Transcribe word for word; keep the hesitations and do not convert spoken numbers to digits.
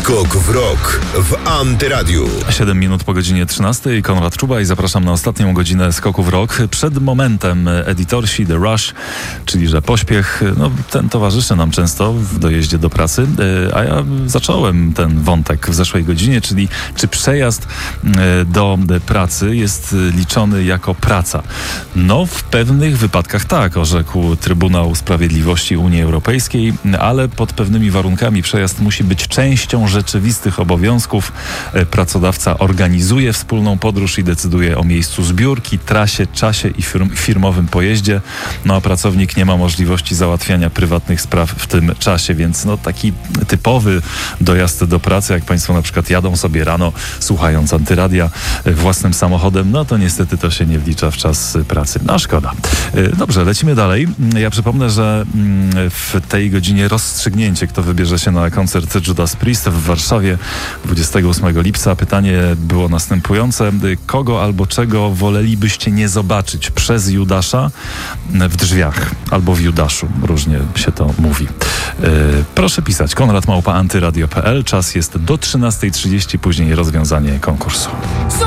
Skok w rok w Antyradiu. siedem minut po godzinie trzynastej. Konrad Czuba i zapraszam na ostatnią godzinę Skoku w rok. Przed momentem edytorsi The Rush, czyli że pośpiech, no ten towarzyszy nam często w dojeździe do pracy, a ja zacząłem ten wątek w zeszłej godzinie, czyli czy przejazd do pracy jest liczony jako praca. No w pewnych wypadkach tak, orzekł Trybunał Sprawiedliwości Unii Europejskiej, ale pod pewnymi warunkami przejazd musi być częścią rzeczywistych obowiązków. Pracodawca organizuje wspólną podróż i decyduje o miejscu zbiórki, trasie, czasie i firm, firmowym pojeździe. No a pracownik nie ma możliwości załatwiania prywatnych spraw w tym czasie, więc no taki typowy dojazd do pracy, jak Państwo na przykład jadą sobie rano, słuchając Antyradia własnym samochodem, no to niestety to się nie wlicza w czas pracy. No szkoda. Dobrze, lecimy dalej. Ja przypomnę, że w tej godzinie rozstrzygnięcie, kto wybierze się na koncert Judas Priest w Warszawie dwudziestego ósmego lipca. Pytanie było następujące. Kogo albo czego wolelibyście nie zobaczyć przez Judasza w drzwiach albo w Judaszu? Różnie się to mówi. Yy, proszę pisać. Konrad małpa antyradio kropka p l. Czas jest do trzynastej trzydzieści, później rozwiązanie konkursu.